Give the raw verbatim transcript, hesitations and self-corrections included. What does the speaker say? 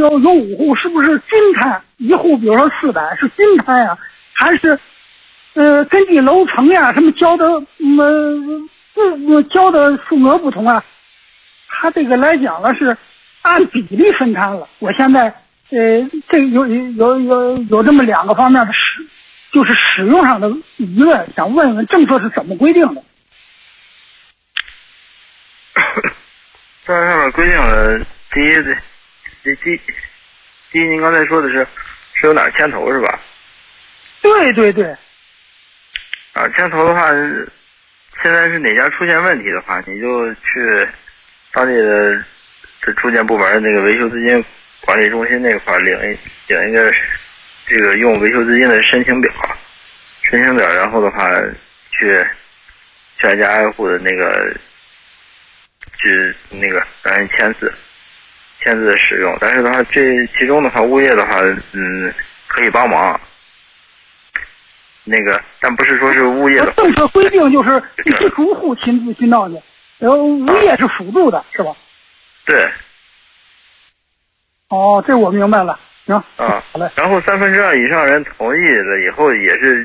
有有五户，是不是均摊？一户比如说四百是均摊呀，还是呃根据楼层呀什么交的嗯不交的数额不同啊？他这个来讲了是按比例分摊了。我现在呃这有有有有这么两个方面的使，就是使用上的疑问，想问问政策是怎么规定的？ 这上面规定了，第一，第第第一，您刚才说的是是有哪儿牵头是吧？ 对对对。 啊，牵头的话，现在是哪家出现问题的话，你就去当地的这住建部门那个维修资金管理中心那块领一领一个这个用维修资金的申请表，申请表，然后的话去去挨家挨户的那个去那个让人签字，签字使用。但是的话，这其中的话，物业的话，嗯，可以帮忙。那个，但不是说是物业的。 政策规定就是必须逐户亲自去闹去，然后物业是辅助的，是吧？ 对。 哦，这我明白了。行。 啊， 好嘞。 然后三分之二以上人同意了以后，也是